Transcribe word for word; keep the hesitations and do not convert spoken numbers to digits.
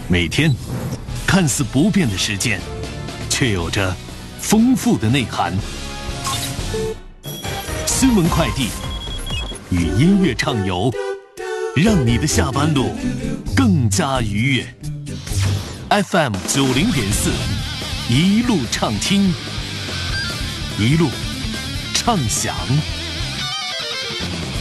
每天看似不变的时间，却有着丰富的内涵。新闻快递与音乐畅游，让你的下班路更加愉悦。F M 九零点四，一路畅听，一路畅享。